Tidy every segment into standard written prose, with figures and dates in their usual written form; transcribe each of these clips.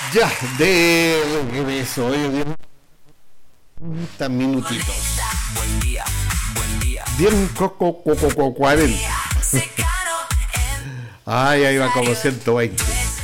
Ya, de regreso, oye, 10 minutitos. Buen día, buen día. 40. Ay, ahí va como 120.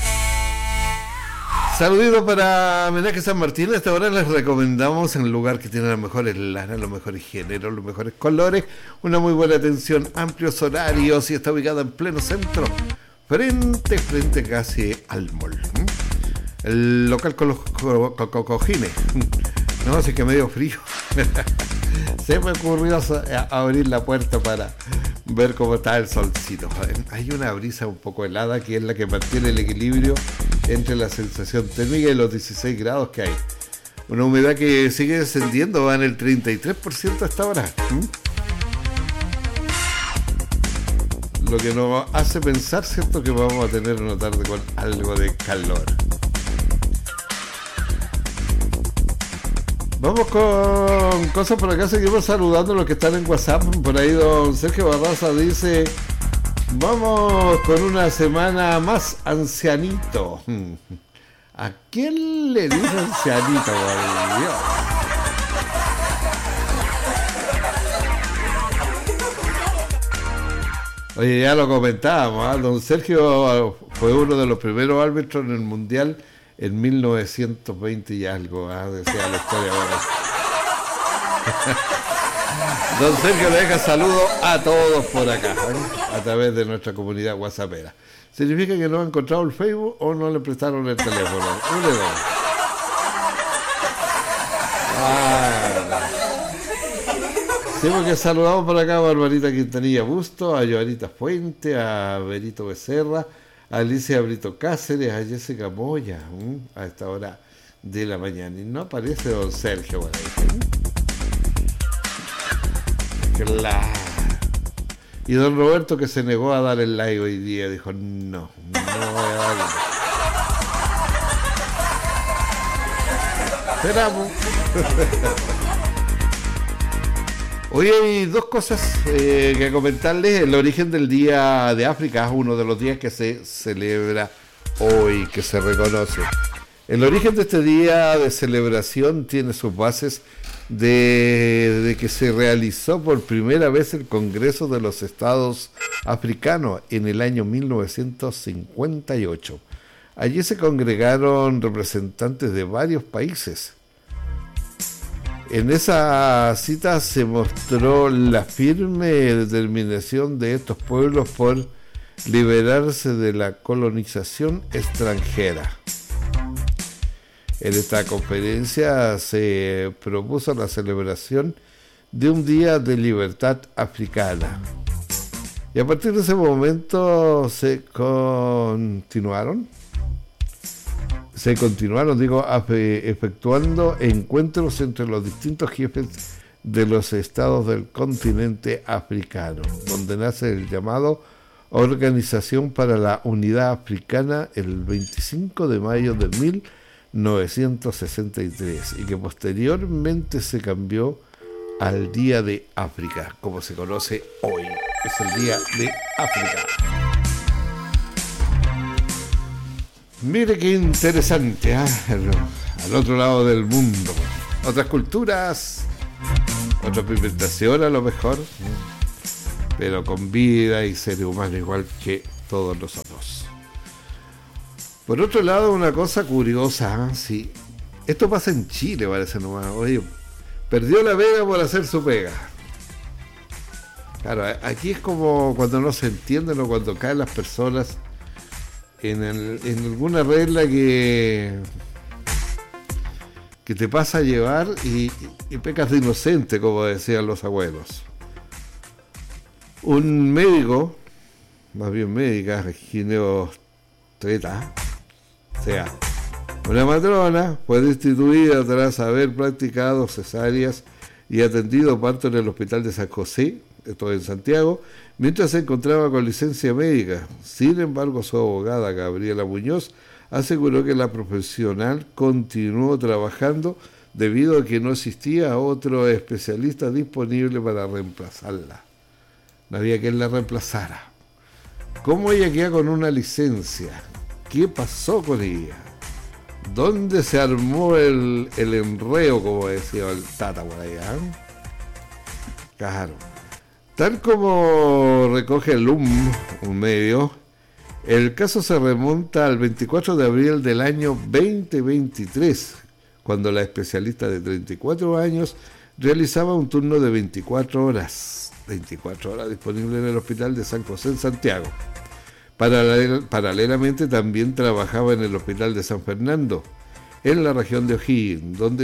Saluditos para Homenaje San Martín. A esta hora les recomendamos en el lugar que tiene las mejores lanas, los mejores géneros, los mejores colores, una muy buena atención, amplios horarios y está ubicada en pleno centro, frente casi al mall. El local con los cojines. No, así que medio frío. Se me ocurrió abrir la puerta para ver cómo está el solcito. Hay una brisa un poco helada que es la que mantiene el equilibrio entre la sensación térmica y los 16 grados que hay. Una humedad que sigue descendiendo, va en el 33% hasta ahora. Lo que nos hace pensar, ¿cierto?, que vamos a tener una tarde con algo de calor. Vamos con cosas por acá, seguimos saludando a los que están en WhatsApp. Por ahí don Sergio Barraza dice: vamos con una semana más ancianito. ¿A quién le dice ancianito, por Dios? Oye, ya lo comentábamos, ¿eh? Don Sergio fue uno de los primeros árbitros en el Mundial en 1920 y algo, decía la historia. Don Sergio le deja saludos a todos por acá, a través de nuestra comunidad whatsappera. ¿Significa que no ha encontrado el Facebook o no le prestaron el teléfono? Uno de dos. Sí, porque saludamos por acá a Barbarita Quintanilla Busto, a Joanita Fuente, a Benito Becerra, a Alicia Brito Cáceres, a Jessica Moya, a esta hora de la mañana. Y no aparece don Sergio por ahí. Claro. Y don Roberto, que se negó a dar el like hoy día, dijo: no voy a darle. Esperamos. Hoy hay dos cosas que comentarles. El origen del Día de África es uno de los días que se celebra hoy, que se reconoce. El origen de este día de celebración tiene sus bases de que se realizó por primera vez el Congreso de los Estados Africanos en el año 1958. Allí se congregaron representantes de varios países. En esa cita se mostró la firme determinación de estos pueblos por liberarse de la colonización extranjera. En esta conferencia se propuso la celebración de un día de libertad africana. Y a partir de ese momento se continuaron, efectuando encuentros entre los distintos jefes de los estados del continente africano, donde nace el llamado Organización para la Unidad Africana el 25 de mayo de 1963 y que posteriormente se cambió al Día de África, como se conoce hoy. Es el Día de África. Mire qué interesante, al otro lado del mundo. Otras culturas, otra pigmentación a lo mejor, pero con vida y seres humanos igual que todos nosotros. Por otro lado, una cosa curiosa, sí, esto pasa en Chile, parece nomás. Oye, perdió la Vega por hacer su pega. Claro, aquí es como cuando no se entienden o cuando caen las personas en alguna regla que te pasa a llevar y pecas de inocente, como decían los abuelos. Un médico, más bien médica, gineostreta, o sea, una matrona, fue destituida tras haber practicado cesáreas y atendido parto en el hospital de San José, esto en Santiago, mientras se encontraba con licencia médica. Sin embargo, su abogada, Gabriela Muñoz, aseguró que la profesional continuó trabajando debido a que no existía otro especialista disponible para reemplazarla. No había quien la reemplazara. ¿Cómo ella queda con una licencia? ¿Qué pasó con ella? ¿Dónde se armó el enreo, como decía el Tata por ahí? Claro. Tal como recoge el un medio, el caso se remonta al 24 de abril del año 2023, cuando la especialista de 34 años realizaba un turno de 24 horas disponible en el Hospital de San José en Santiago. Paralelamente también trabajaba en el Hospital de San Fernando, en la región de O'Higgins, donde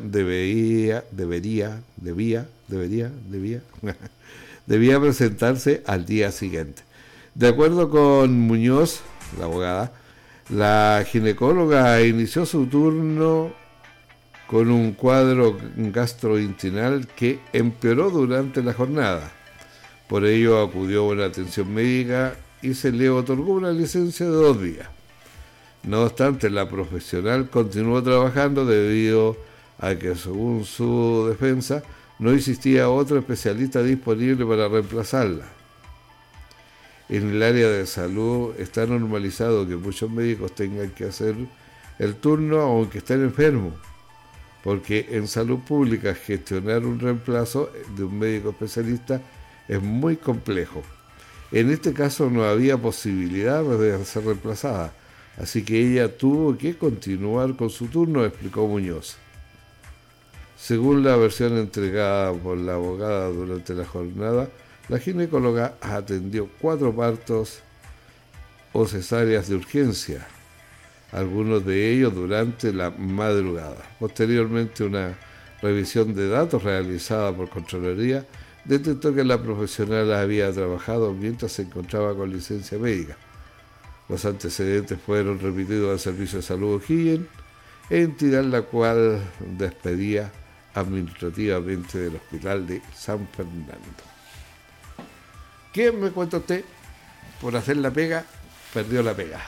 debía presentarse al día siguiente. De acuerdo con Muñoz, la abogada, la ginecóloga inició su turno con un cuadro gastrointestinal que empeoró durante la jornada. Por ello acudió a una atención médica y se le otorgó una licencia de 2 días. No obstante, la profesional continuó trabajando debido a que, según su defensa, no existía otro especialista disponible para reemplazarla. En el área de salud está normalizado que muchos médicos tengan que hacer el turno aunque estén enfermos, porque en salud pública gestionar un reemplazo de un médico especialista es muy complejo. En este caso no había posibilidad de ser reemplazada, así que ella tuvo que continuar con su turno, explicó Muñoz. Según la versión entregada por la abogada durante la jornada, la ginecóloga atendió 4 partos o cesáreas de urgencia, algunos de ellos durante la madrugada. Posteriormente, una revisión de datos realizada por Contraloría detectó que la profesional había trabajado mientras se encontraba con licencia médica. Los antecedentes fueron remitidos al Servicio de Salud O'Higgins, entidad la cual despedía administrativamente del Hospital de San Fernando. ¿Qué me cuenta usted? Por hacer la pega, perdió la pega.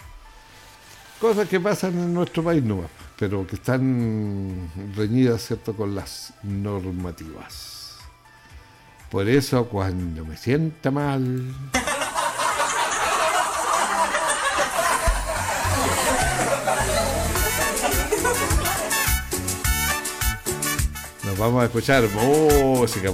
Cosas que pasan en nuestro país, no, pero que están reñidas, ¿cierto?, con las normativas. Por eso, cuando me sienta mal, nos vamos a escuchar música.